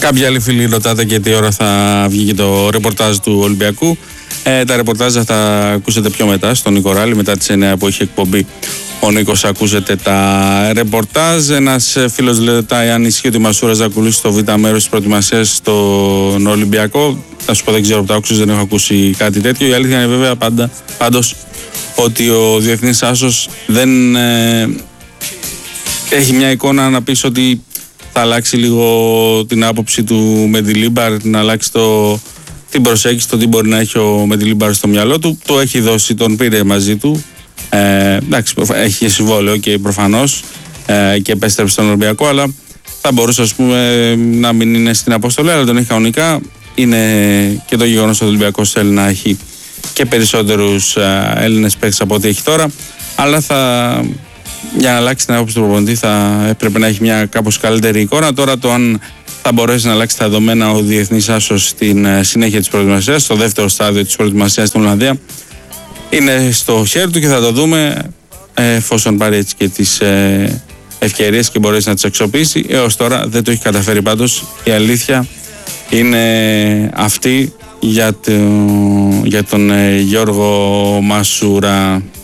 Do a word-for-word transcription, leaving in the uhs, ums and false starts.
Κάποιοι άλλοι φίλοι ρωτάτε και τι ώρα θα βγει και το ρεπορτάζ του Ολυμπιακού. Ε, τα ρεπορτάζ θα ακούσετε πιο μετά στον Νίκο Ράλη, μετά τις εννιά που έχει εκπομπή ο Νίκος, ακούσετε τα ρεπορτάζ. Ένας φίλος ρωτάει αν ισχύει ότι ο Μασούρας θα ακολουθήσει το β' μέρος της προετοιμασίας στον Ολυμπιακό. Θα σου πω, δεν ξέρω από τα όξους, δεν έχω ακούσει κάτι τέτοιο. Η αλήθεια είναι βέβαια πάντα, πάντως ότι ο Διεθνής Άσος δεν ε, έχει μια εικόνα να πεις ότι θα αλλάξει λίγο την άποψη του Μεντιλίμπαρ, να αλλάξει το, την προσέγγιση, το τι μπορεί να έχει ο Μεντιλίμπαρ στο μυαλό του. Το έχει δώσει, τον πήρε μαζί του. Ε, εντάξει, έχει συμβόλαιο και προφανώς ε, και επέστρεψε στον Ολυμπιακό, αλλά θα μπορούσε, ας πούμε, να μην είναι στην αποστολή, αλλά τον έχει κανονικά. Είναι και το γεγονός ότι ο Ολυμπιακός θέλει να έχει και περισσότερους ε, Έλληνες παίκτες από ό,τι έχει τώρα, αλλά θα, για να αλλάξει την άποψη του προπονητή θα έπρεπε να έχει μια κάπως καλύτερη εικόνα. Τώρα το αν θα μπορέσει να αλλάξει τα δεδομένα ο Διεθνής Άσος στην ε, συνέχεια της προετοιμασίας, στο δεύτερο στάδιο της προετοιμασίας στην Ολλανδία, είναι στο χέρι του και θα το δούμε εφόσον πάρει έτσι και τις ε, ευκαιρίες και μπορέσει να τις αξιοποιήσει. Έως τώρα δεν το έχει καταφέρει πάντως. Η αλήθεια είναι αυτή για, το, για τον ε, Γιώργο Μασούρα.